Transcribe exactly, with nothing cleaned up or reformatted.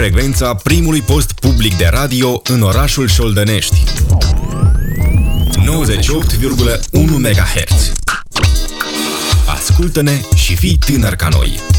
Frecvența primului post public de radio în orașul Șoldănești. nouăzeci și opt virgulă unu megahertz. Ascultă-ne și fii tânăr ca noi.